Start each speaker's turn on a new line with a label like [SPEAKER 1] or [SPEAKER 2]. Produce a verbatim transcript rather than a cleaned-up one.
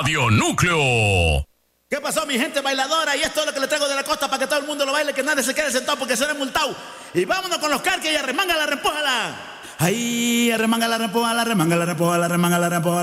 [SPEAKER 1] Radio Núcleo.
[SPEAKER 2] ¿Qué pasó, mi gente bailadora? Y esto es lo que le traigo de la costa para que todo el mundo lo baile, que nadie se quede sentado porque será multado. Y vámonos con los carques y arremángala, repójala. Ahí, arremángala, repójala, arremángala, repójala, arremángala, repójala.